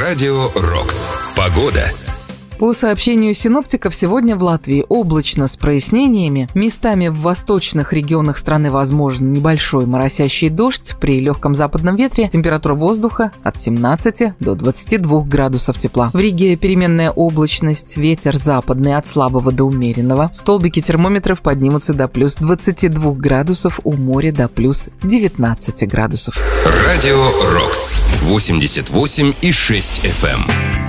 Радио «Рокс». Погода. По сообщению синоптиков, сегодня в Латвии облачно с прояснениями. Местами в восточных регионах страны возможен небольшой моросящий дождь. При легком западном ветре температура воздуха от 17 до 22 градусов тепла. В Риге переменная облачность, ветер западный от слабого до умеренного. Столбики термометров поднимутся до плюс 22 градусов, у моря до плюс 19 градусов. Радио «Рокс». 88,6 FM.